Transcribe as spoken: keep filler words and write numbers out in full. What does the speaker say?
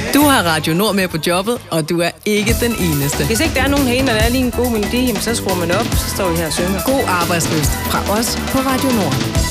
Du har Radio Nord med på jobbet, og du er ikke den eneste. Hvis ikke der er nogen herinde, og der er lige en god melodi, så skruer man op, så står vi her og synger. God arbejdslyst fra os på Radio Nord.